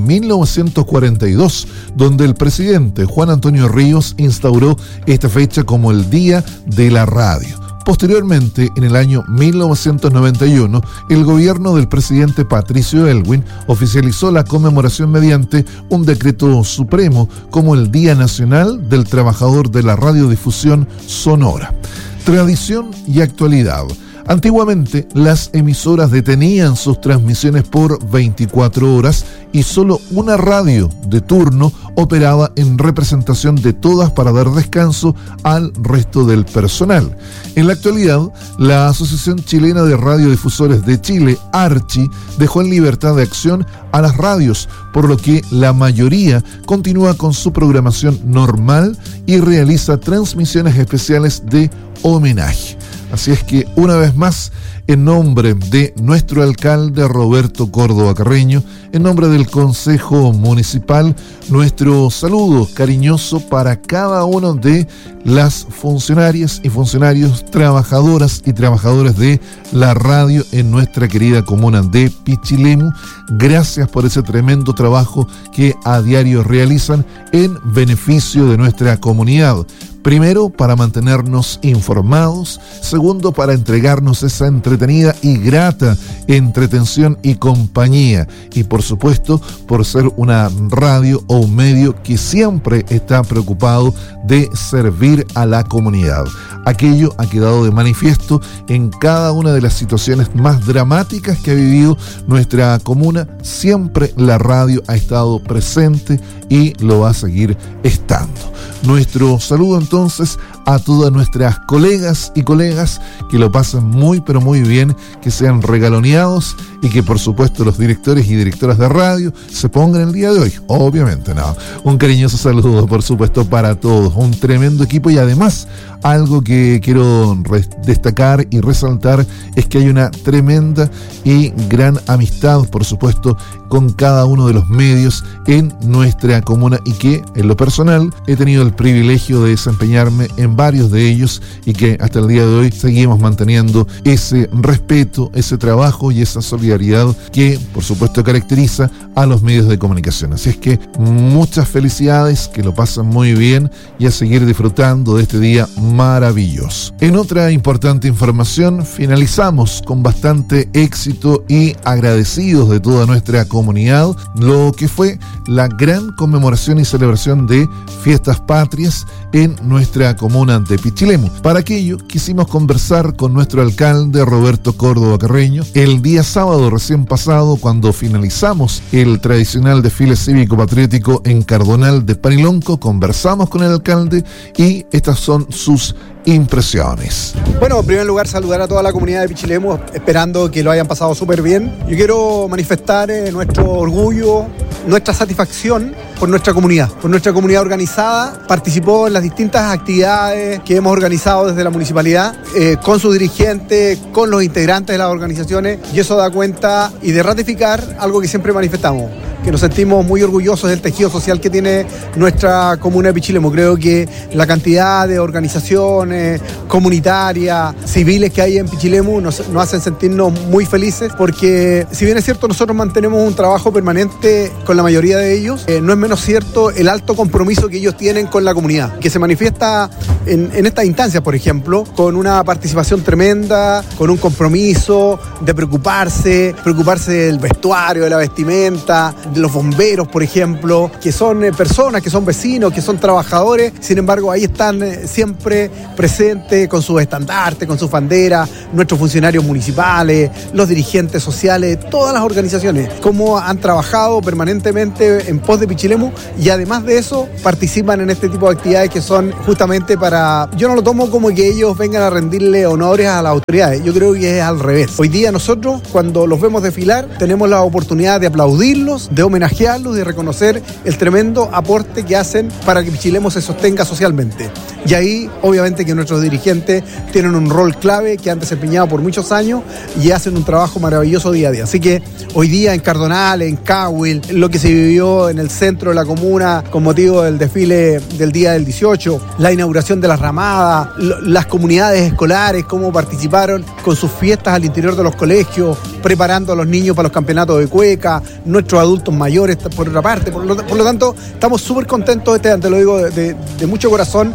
1942, donde el presidente Juan Antonio Ríos instauró esta fecha como el Día de la Radio. Posteriormente, en el año 1991, el gobierno del presidente Patricio Aylwin oficializó la conmemoración mediante un decreto supremo como el Día Nacional del Trabajador de la Radiodifusión Sonora. Tradición y actualidad. Antiguamente, las emisoras detenían sus transmisiones por 24 horas y solo una radio de turno operaba en representación de todas para dar descanso al resto del personal. En la actualidad, la Asociación Chilena de Radiodifusores de Chile, ARCHI, dejó en libertad de acción a las radios, por lo que la mayoría continúa con su programación normal y realiza transmisiones especiales de homenaje. Así es que, una vez más, en nombre de nuestro alcalde Roberto Córdoba Carreño, en nombre del Consejo Municipal, nuestro saludo cariñoso para cada uno de las funcionarias y funcionarios, trabajadoras y trabajadores de la radio en nuestra querida comuna de Pichilemu. Gracias por ese tremendo trabajo que a diario realizan en beneficio de nuestra comunidad. Primero, para mantenernos informados. Segundo, para entregarnos esa entretenida y grata entretención y compañía. Y por supuesto, por ser una radio o un medio que siempre está preocupado de servir a la comunidad. Aquello ha quedado de manifiesto en cada una de las situaciones más dramáticas que ha vivido nuestra comuna. Siempre la radio ha estado presente y lo va a seguir estando. Nuestro saludo entonces a todas nuestras colegas y colegas que lo pasen muy pero muy bien, que sean regaloneados y que por supuesto los directores y directoras de radio se pongan el día de hoy. Obviamente no. Un cariñoso saludo por supuesto para todos. Un tremendo equipo y además algo que quiero destacar y resaltar es que hay una tremenda y gran amistad por supuesto con cada uno de los medios en nuestra comuna y que en lo personal he tenido el privilegio de desempeñarme en varios de ellos y que hasta el día de hoy seguimos manteniendo ese respeto, ese trabajo y esa solidaridad que por supuesto caracteriza a los medios de comunicación. Así es que muchas felicidades, que lo pasen muy bien y a seguir disfrutando de este día maravilloso. En otra importante información, finalizamos con bastante éxito y agradecidos de toda nuestra comunidad lo que fue la gran conmemoración y celebración de fiestas patrias en nuestra comuna de Pichilemu. Para aquello quisimos conversar con nuestro alcalde Roberto Córdoba Carreño el día sábado recién pasado, cuando finalizamos el tradicional desfile cívico-patriótico en Cardonal de Panilonco. Conversamos con el alcalde y estas son sus impresiones. Bueno, en primer lugar saludar a toda la comunidad de Pichilemu, esperando que lo hayan pasado súper bien. Yo quiero manifestar nuestro orgullo, nuestra satisfacción por nuestra comunidad organizada, participó en las distintas actividades que hemos organizado desde la municipalidad, con sus dirigentes, con los integrantes de las organizaciones, y eso da cuenta y de ratificar algo que siempre manifestamos, que nos sentimos muy orgullosos del tejido social que tiene nuestra comuna de Pichilemu. Creo que la cantidad de organizaciones comunitarias, civiles que hay en Pichilemu nos hacen sentirnos muy felices, porque si bien es cierto nosotros mantenemos un trabajo permanente con la mayoría de ellos, no es menos cierto el alto compromiso que ellos tienen con la comunidad, que se manifiesta en estas instancias, por ejemplo, con una participación tremenda, con un compromiso de preocuparse del vestuario, de la vestimenta, de los bomberos, por ejemplo, que son personas, que son vecinos, que son trabajadores. Sin embargo, ahí están siempre presentes con sus estandartes, con sus banderas, nuestros funcionarios municipales, los dirigentes sociales, todas las organizaciones, cómo han trabajado permanentemente en pos de Pichilemu, y además de eso participan en este tipo de actividades que son justamente para... Yo no lo tomo como que ellos vengan a rendirle honores a las autoridades, yo creo que es al revés. Hoy día nosotros, cuando los vemos desfilar, tenemos la oportunidad de aplaudirlos, de homenajearlos, de reconocer el tremendo aporte que hacen para que Pichilemu se sostenga socialmente. Y ahí, obviamente, que nuestros dirigentes tienen un rol clave que han desempeñado por muchos años y hacen un trabajo maravilloso día a día. Así que hoy día en Cardonales, en Cahuil, lo que se vivió en el centro de la comuna con motivo del desfile del día del 18, la inauguración de las ramadas, las comunidades escolares, cómo participaron con sus fiestas al interior de los colegios, preparando a los niños para los campeonatos de cueca, nuestros adultos mayores por otra parte. Por lo tanto, estamos súper contentos, te lo digo de mucho corazón,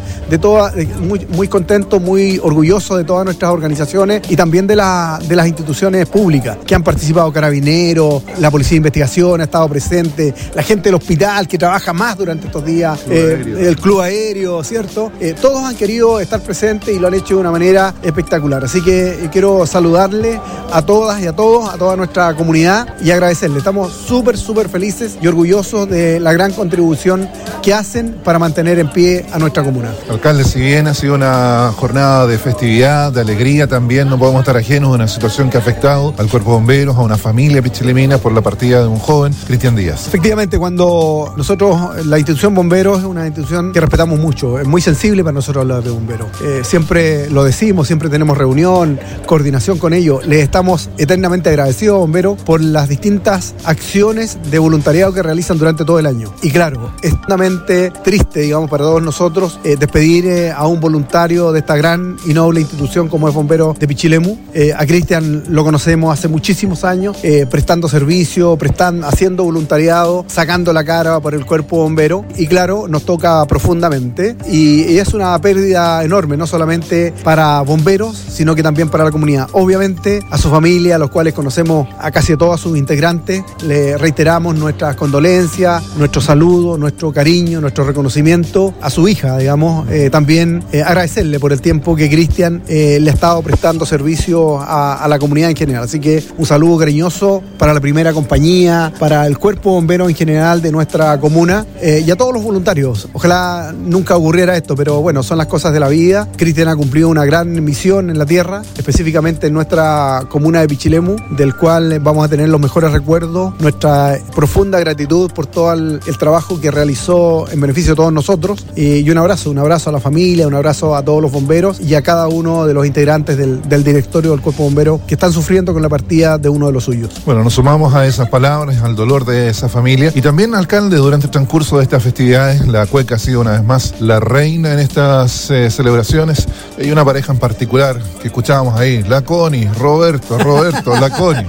muy contentos, muy orgullosos de todas nuestras organizaciones y también de las instituciones públicas que han participado. Carabineros, la Policía de Investigación ha estado presente, la gente del hospital que trabaja más durante estos días, el Club Aéreo, ¿cierto? Todos han querido estar presentes y lo han hecho de una manera espectacular. Así que quiero saludarle a todas y a todos, a toda nuestra comunidad, y agradecerle. Estamos súper felices y orgullosos de la gran contribución que hacen para mantener en pie a nuestra comuna. Alcalde, si bien ha sido una jornada de festividad, de alegría, también no podemos estar ajenos de una situación que ha afectado al cuerpo de bomberos, a una familia pichilemina por la partida de un joven, Cristian Díaz. Efectivamente, cuando nosotros, la institución Bomberos es una institución que respetamos mucho, es muy sensible para nosotros hablar de bomberos. Siempre lo decimos, siempre tenemos reunión, coordinación con ellos. Les estamos eternamente agradecidos a Bomberos por las distintas acciones de voluntariado que realizan durante todo el año. Y claro, es extremadamente triste, digamos, para todos nosotros despedir a un voluntario de esta gran y noble institución como es Bomberos de Pichilemu. A Cristian lo conocemos hace muchísimos años, prestando servicio, haciendo voluntariado, sacando la cara por el cuerpo bombero, y claro, nos toca profundamente y es una pérdida enorme, no solamente para bomberos, sino que también para la comunidad. Obviamente a su familia, a los cuales conocemos a casi todos sus integrantes, le reiteramos nuestras condolencias, nuestro saludo, nuestro cariño, nuestro reconocimiento. A su hija, digamos, también agradecerle por el tiempo que Cristian le ha estado prestando servicio a la comunidad en general. Así que un saludo cariñoso para la primera compañía, para el cuerpo bombero en general de nuestra comuna, y a todos los voluntarios. Ojalá nunca ocurriera esto, pero bueno, son las cosas de la vida. Cristian ha cumplido una gran misión en la tierra, específicamente en nuestra comuna de Pichilemu, del cual vamos a tener los mejores recuerdos, nuestra profunda gratitud por todo el trabajo que realizó en beneficio de todos nosotros, y un abrazo a la familia, un abrazo a todos los bomberos y a cada uno de los integrantes del directorio del cuerpo bombero que están sufriendo con la partida de uno de los suyos. Bueno, nos sumamos a esas palabras, al dolor de esa familia. Y también, alcalde, durante el transcurso de estas festividades, la cueca ha sido una vez más la reina en estas celebraciones. Hay una pareja en particular que escuchábamos ahí, la Connie, Roberto, la Connie.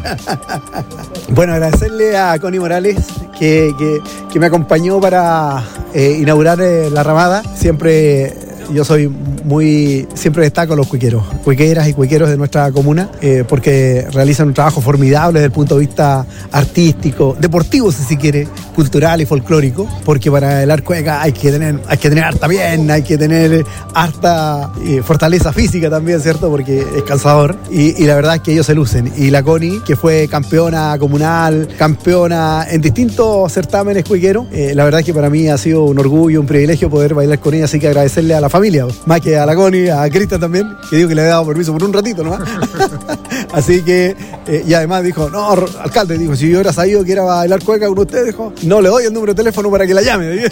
Bueno, agradecerle a Connie Morales que me acompañó para inaugurar la ramada. Siempre destaco a los cuequeras y cuequeros de nuestra comuna, porque realizan un trabajo formidable desde el punto de vista artístico, deportivo si se quiere, cultural y folclórico, porque para bailar cueca hay que tener harta pierna, hay que tener harta fortaleza física también, ¿cierto? Porque es cansador, y la verdad es que ellos se lucen. Y la Connie, que fue campeona comunal, campeona en distintos certámenes cuequeros, la verdad es que para mí ha sido un orgullo, un privilegio poder bailar con ella, así que agradecerle a la familia, más que dije a la Connie, a Cristian también, que dijo que le había dado permiso por un ratito nomás. Así que, y además dijo, no, alcalde, dijo, si yo hubiera sabido que era bailar cueca con usted, dijo, no le doy el número de teléfono para que la llame.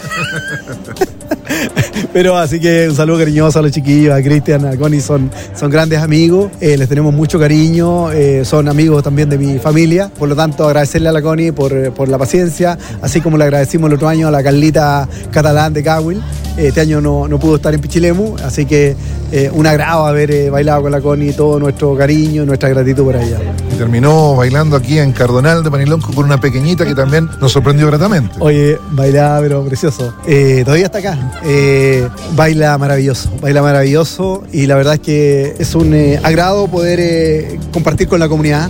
Pero así que un saludo cariñoso a los chiquillos, a Cristian, a Connie, son grandes amigos, les tenemos mucho cariño, son amigos también de mi familia, por lo tanto agradecerle a la Connie por la paciencia, así como le agradecimos el otro año a la Carlita Catalán de Cahuil. Este año no pudo estar en Pichilemu, así que un agrado haber bailado con la Connie, todo nuestro cariño y nuestra gratitud por ella. Y terminó bailando aquí en Cardonal de Panilonco con una pequeñita que también nos sorprendió gratamente. Oye, bailaba pero precioso. Todavía está acá. Baila maravilloso y la verdad es que es un agrado poder compartir con la comunidad.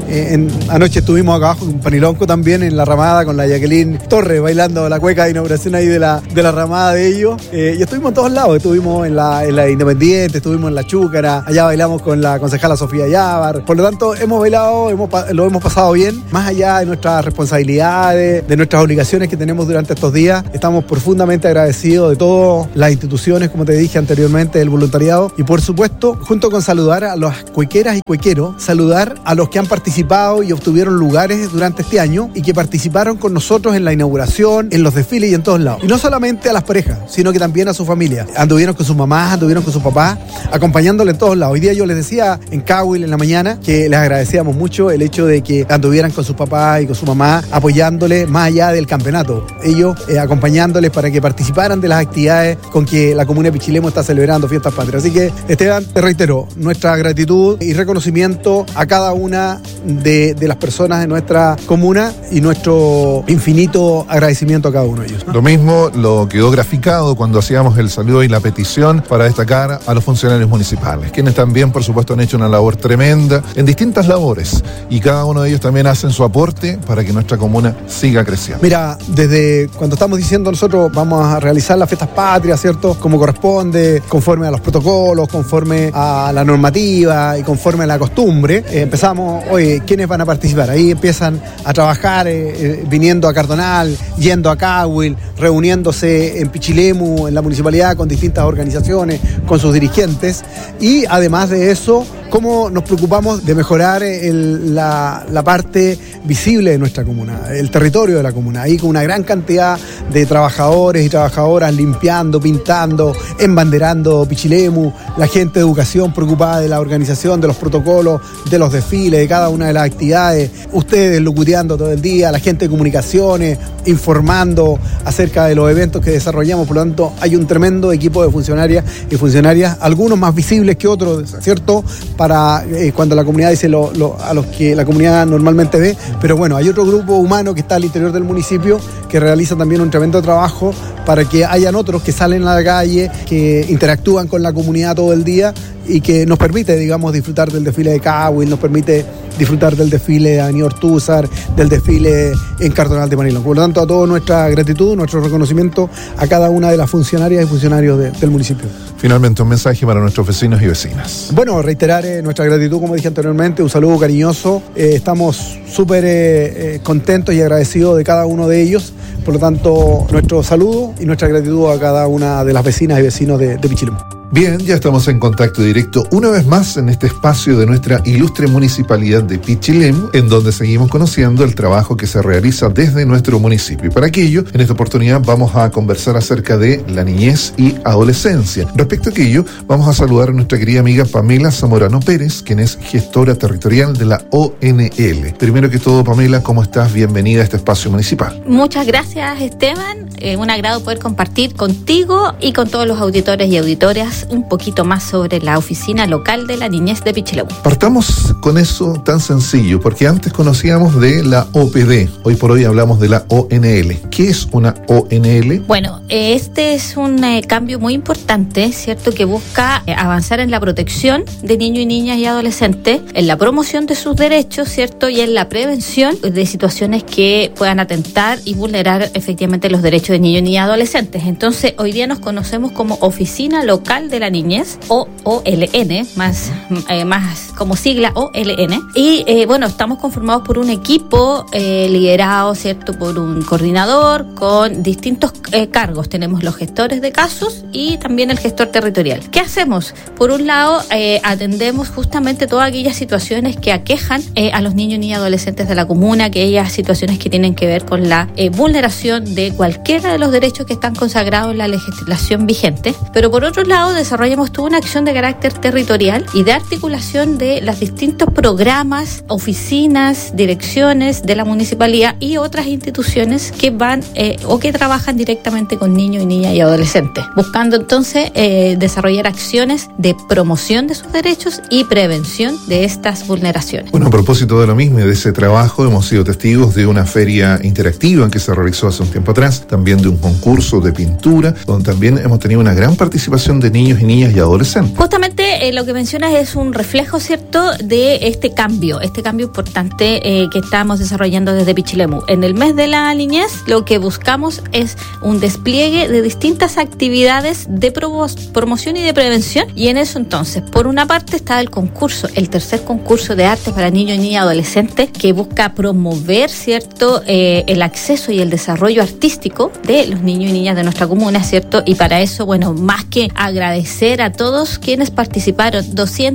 Anoche estuvimos acá abajo en Panilonco también, en la ramada con la Jacqueline Torres bailando la cueca de inauguración ahí de la ramada de ellos. Y estuvimos en todos lados, estuvimos en la Independiente, estuvimos en la Chúcara, allá bailamos con la concejala Sofía Yávar. Por lo tanto, hemos bailado, lo hemos pasado bien, más allá de nuestras responsabilidades, de nuestras obligaciones que tenemos durante estos días. Estamos profundamente agradecidos de todas las instituciones, como te dije anteriormente, del voluntariado. Y por supuesto, junto con saludar a las cuequeras y cuequeros, saludar a los que han participado y obtuvieron lugares durante este año y que participaron con nosotros en la inauguración, en los desfiles y en todos lados. Y no solamente a las parejas, sino que también a su familia. Anduvieron con sus mamás, anduvieron con sus papás, acompañándole en todos lados. Hoy día yo les decía en Cahuil en la mañana que les agradecíamos mucho el hecho de que anduvieran con sus papás y con su mamá, apoyándoles más allá del campeonato. Ellos acompañándoles para que participaran de las actividades con que la comuna de Pichilemu está celebrando Fiestas Patrias. Así que, Esteban, te reitero nuestra gratitud y reconocimiento a cada una de las personas de nuestra comuna y nuestro infinito agradecimiento a cada uno de ellos. Lo mismo lo quedó graficado cuando hacíamos el saludo y la petición para destacar a los funcionarios municipales, quienes también, por supuesto, han hecho una labor tremenda en distintas labores y cada uno de ellos también hacen su aporte para que nuestra comuna siga creciendo. Mira, desde cuando estamos diciendo nosotros vamos a realizar las Fiestas Patrias, ¿cierto? Como corresponde, conforme a los protocolos, conforme a la normativa y conforme a la costumbre, empezamos, oye, ¿quiénes van a participar? Ahí empiezan a trabajar viniendo a Cardonal, yendo a Cahuil, reuniéndose en Pichilemu, en la municipalidad, con distintas organizaciones, con sus dirigentes. Y además de eso, cómo nos preocupamos de mejorar la parte visible de nuestra comuna, el territorio de la comuna. Ahí con una gran cantidad de trabajadores y trabajadoras limpiando, pintando, embanderando Pichilemu, la gente de educación preocupada de la organización, de los protocolos, de los desfiles, de cada una de las actividades, ustedes locuteando todo el día, la gente de comunicaciones, informando acerca de los eventos que desarrollamos. Por lo tanto, hay un tremendo equipo de funcionarias y funcionarias, algunos más visibles que otros, ¿cierto? Para cuando la comunidad dice a los que la comunidad normalmente ve, pero bueno, hay otro grupo humano que está al interior del municipio que realiza también un tremendo trabajo para que hayan otros que salen a la calle, que interactúan con la comunidad todo el día y que nos permite, digamos, disfrutar del desfile de Cahuil, nos permite disfrutar del desfile de Avenida Ortúzar, del desfile en Cardonal de Panilonco. Por lo tanto, a toda nuestra gratitud, nuestro reconocimiento a cada una de las funcionarias y funcionarios del municipio. Finalmente, un mensaje para nuestros vecinos y vecinas. Bueno, reiterar nuestra gratitud, como dije anteriormente, un saludo cariñoso. Estamos súper contentos y agradecidos de cada uno de ellos. Por lo tanto, nuestro saludo y nuestra gratitud a cada una de las vecinas y vecinos de Pichilemu. Bien, ya estamos en contacto directo una vez más en este espacio de nuestra ilustre municipalidad de Pichilemu, en donde seguimos conociendo el trabajo que se realiza desde nuestro municipio. Y para aquello, en esta oportunidad vamos a conversar acerca de la niñez y adolescencia. Respecto a aquello, vamos a saludar a nuestra querida amiga Pamela Zamorano Pérez, quien es gestora territorial de la ONL. Primero que todo, Pamela, ¿cómo estás? Bienvenida a este espacio municipal. Muchas gracias, Esteban. Un agrado poder compartir contigo y con todos los auditores y auditoras un poquito más sobre la oficina local de la niñez de Pichilemu. Partamos con eso tan sencillo, porque antes conocíamos de la OPD, hoy por hoy hablamos de la ONL. ¿Qué es una ONL? Bueno, este es un cambio muy importante, ¿cierto? Que busca avanzar en la protección de niños y niñas y adolescentes, en la promoción de sus derechos, ¿cierto? Y en la prevención de situaciones que puedan atentar y vulnerar efectivamente los derechos de niños y niñas y adolescentes. Entonces, hoy día nos conocemos como Oficina Local Territorial de la Niñez, o OLN, más como sigla OLN. Y bueno, estamos conformados por un equipo liderado, ¿cierto?, por un coordinador con distintos cargos. Tenemos los gestores de casos y también el gestor territorial. ¿Qué hacemos? Por un lado, atendemos justamente todas aquellas situaciones que aquejan a los niños, niñas y adolescentes de la comuna, aquellas situaciones que tienen que ver con la vulneración de cualquiera de los derechos que están consagrados en la legislación vigente. Pero por otro lado, desarrollamos toda una acción de carácter territorial y de articulación de los distintos programas, oficinas, direcciones de la municipalidad y otras instituciones que van o que trabajan directamente con niños y niñas y adolescentes, buscando entonces desarrollar acciones de promoción de sus derechos y prevención de estas vulneraciones. Bueno, a propósito de lo mismo y de ese trabajo, hemos sido testigos de una feria interactiva que se realizó hace un tiempo atrás, también de un concurso de pintura, donde también hemos tenido una gran participación de niños y niñas y adolescentes. Justamente lo que mencionas es un reflejo, ¿cierto?, de este cambio importante que estamos desarrollando desde Pichilemu. En el mes de la niñez, lo que buscamos es un despliegue de distintas actividades de promoción y de prevención, y en eso entonces, por una parte está el concurso, el tercer concurso de arte para niños y niñas y adolescentes, que busca promover, ¿cierto?, el acceso y el desarrollo artístico de los niños y niñas de nuestra comuna, ¿cierto? Y para eso, bueno, más que agradecer a todos quienes participaron,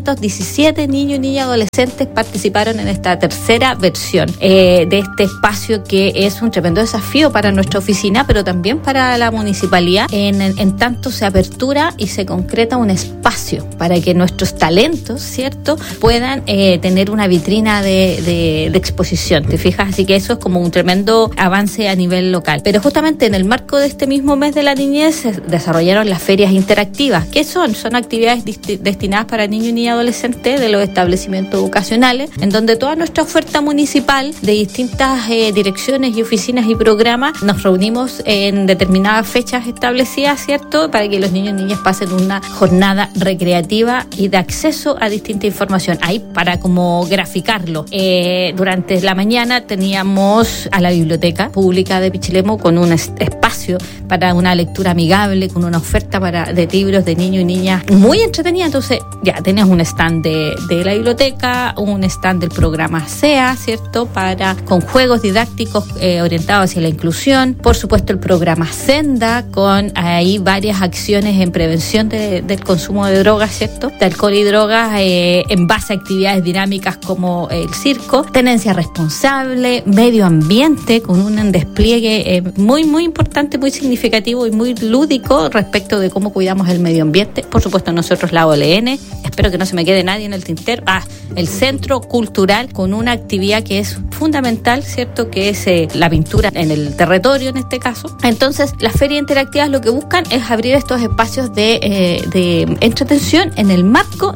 217 niños y niñas adolescentes participaron en esta tercera versión de este espacio, que es un tremendo desafío para nuestra oficina, pero también para la municipalidad, en tanto se apertura y se concreta un espacio para que nuestros talentos, ¿cierto?, puedan tener una vitrina de exposición, ¿te fijas? Así que eso es como un tremendo avance a nivel local. Pero justamente en el marco de este mismo mes de la niñez se desarrollaron las ferias interactivas. ¿Qué son? Son actividades destinadas para niños y niñas adolescentes de los establecimientos educacionales, en donde toda nuestra oferta municipal de distintas direcciones y oficinas y programas nos reunimos en determinadas fechas establecidas, ¿cierto?, para que los niños y niñas pasen una jornada recreativa y de acceso a distinta información. Ahí, para como graficarlo, durante la mañana teníamos a la biblioteca pública de Pichilemu con un espacio para una lectura amigable, con una oferta de libros de niños y niñas muy entretenida. Entonces ya tenías un stand de la biblioteca, un stand del programa SEA, ¿cierto?, con juegos didácticos orientados hacia la inclusión. Por supuesto, el programa Senda, con ahí varias acciones en prevención del consumo de drogas, ¿cierto?, de alcohol y drogas, en base a actividades dinámicas como el circo. Tenencia responsable, medio ambiente, con un despliegue muy, muy importante, muy significativo y muy lúdico respecto de cómo cuidamos el medio ambiente. Por supuesto, nosotros la OLN, espero que no se me quede nadie en el tintero, el Centro Cultural, con una actividad que es fundamental, ¿cierto?, que es la pintura en el territorio en este caso. Entonces, las ferias interactivas lo que buscan es abrir estos espacios de entretención en el marco